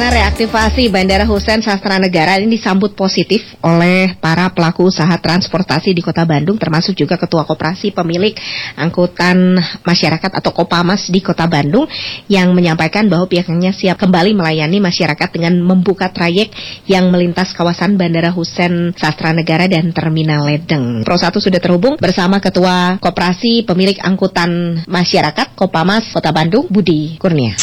Rencana reaktivasi Bandara Hussein Sastranegara ini disambut positif oleh para pelaku usaha transportasi di Kota Bandung, termasuk juga Ketua Koperasi Pemilik Angkutan Masyarakat atau Kopamas di Kota Bandung, yang menyampaikan bahwa pihaknya siap kembali melayani masyarakat dengan membuka trayek yang melintas kawasan Bandara Hussein Sastranegara dan Terminal Ledeng. Pro 1 sudah terhubung bersama Ketua Koperasi Pemilik Angkutan Masyarakat Kopamas Kota Bandung, Budi Kurnia.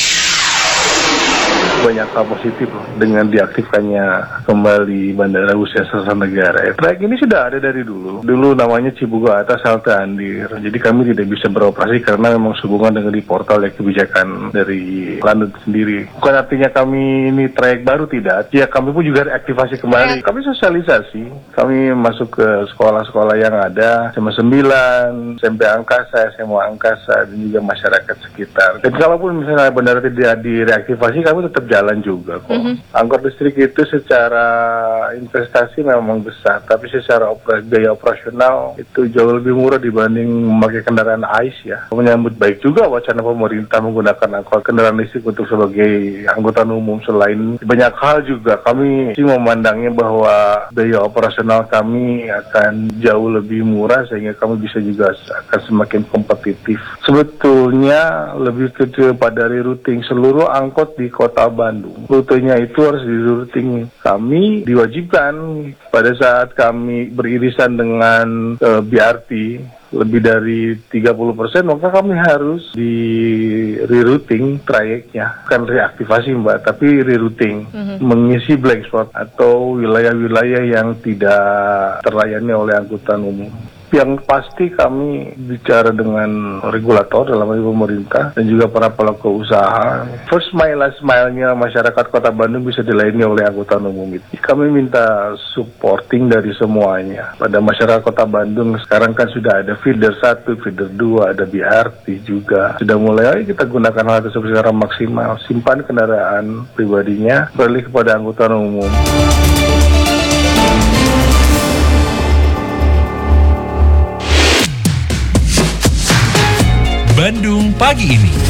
Banyak hal positif dengan diaktifkannya kembali Bandara Hussein Sastranegara. Trayek ini sudah ada dari dulu. Dulu namanya Cibugo Atas Halte Andir. Jadi kami tidak bisa beroperasi karena memang sehubungan dengan di portal ya kebijakan dari London sendiri. Bukan artinya kami ini trayek baru, tidak. Ya kami pun juga reaktivasi kembali. Kami sosialisasi. Kami masuk ke sekolah-sekolah yang ada, SMA 9, SMP Angkasa, SMA Angkasa, dan juga masyarakat sekitar. Dan kalaupun misalnya bandara tidak direaktivasi, kami tetap jalan juga kok. Angkot listrik itu secara investasi memang besar, tapi secara biaya operasional itu jauh lebih murah dibanding memakai kendaraan AIS ya. Menyambut baik juga wacana pemerintah menggunakan angkot kendaraan listrik untuk sebagai angkutan umum. Selain banyak hal juga kami sih memandangnya bahwa biaya operasional kami akan jauh lebih murah sehingga kami bisa juga akan semakin kompetitif. Sebetulnya lebih kepada rerouting seluruh angkot di Kota Bandung. Rutenya itu harus di-routing. Kami diwajibkan pada saat kami beririsan dengan BRT lebih dari 30%, maka kami harus di rerouting trayeknya. Bukan reaktivasi Mbak, tapi rerouting. Mengisi blank spot atau wilayah-wilayah yang tidak terlayani oleh angkutan umum. Yang pasti kami bicara dengan regulator dalam hal pemerintah dan juga para pelaku usaha. First mile, last mile-nya masyarakat Kota Bandung bisa dilayani oleh angkutan umum itu. Kami minta supporting dari semuanya. Pada masyarakat Kota Bandung sekarang kan sudah ada feeder 1, feeder 2, ada BRT juga. Sudah mulai, ayo kita gunakan hal tersebut secara maksimal. Simpan kendaraan pribadinya, beralih kepada angkutan umum. Bandung Pagi Ini.